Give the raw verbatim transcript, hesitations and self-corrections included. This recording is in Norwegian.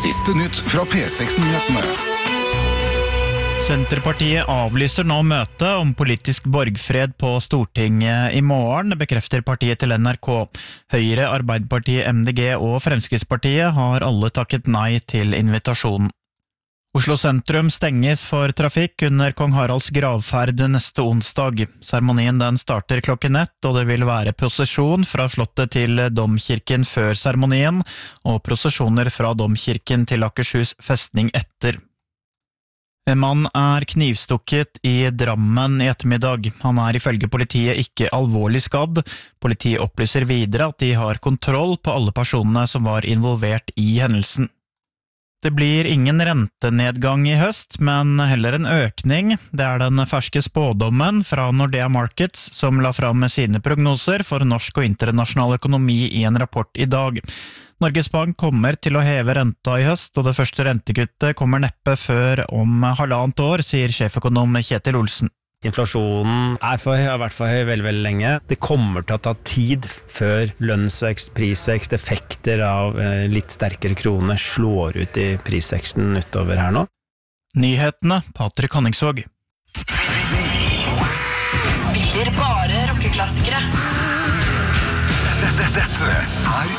Siste nytt fra P seks-nyhetene. Senterpartiet avlyser nå møte om politisk borgfred på Stortinget i morgen, bekrefter partiet til N R K. Høyre, Arbeiderpartiet, M D G og Fremskrittspartiet har alle takket nei til invitasjonen. Oslo sentrum stenges for trafikk under Kong Haralds gravferd neste onsdag. Seremonien den starter klokken ett, og det vil være prosesjon fra slottet til Domkirken før seremonien, og prosesjoner fra Domkirken til Akershus festning etter. En mann er knivstukket i Drammen i ettermiddag. Han er ifølge politiet ikke alvorlig skadd. Politiet opplyser videre at de har kontroll på alle personene som var involvert i hendelsen. Det blir ingen rentenedgang i høst, men heller en økning. Det er den ferske spådommen fra Nordea Markets som la fram med sine prognoser for norsk og internasjonal økonomi i en rapport i dag. Norges Bank kommer til å heve renta i høst, og det første rentekuttet kommer neppe før om halvannet år, sier sjeføkonom Kjetil Olsen. Inflasjonen er for høy, har vært for høy veldig, veldig lenge. Det kommer til å ta tid før lønnsvekst, prisvekst, effekter av eh, litt sterkere krone slår ut i prisveksten utover her nå. Nyhetene, Patrick Honningsvåg. Spiller bare rockeklassikere. Dette er